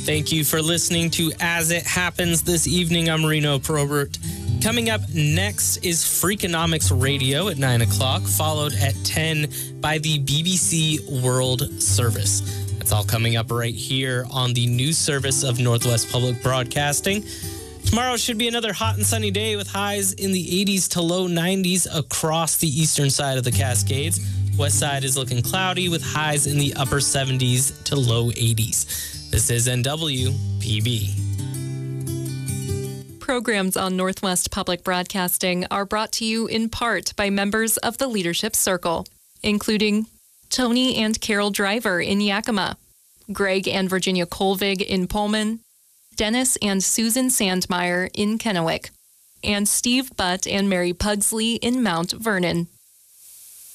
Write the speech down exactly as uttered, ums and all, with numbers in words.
Thank you for listening to As It Happens this evening. I'm Reno Probert. Coming up next is Freakonomics Radio at nine o'clock, followed at ten by the B B C World Service. That's all coming up right here on the news service of Northwest Public Broadcasting. Tomorrow should be another hot and sunny day with highs in the eighties to low nineties across the eastern side of the Cascades. West side is looking cloudy with highs in the upper seventies to low eighties. This is N W P B. Programs on Northwest Public Broadcasting are brought to you in part by members of the Leadership Circle, including Tony and Carol Driver in Yakima, Greg and Virginia Colvig in Pullman, Dennis and Susan Sandmeyer in Kennewick, and Steve Butt and Mary Pugsley in Mount Vernon.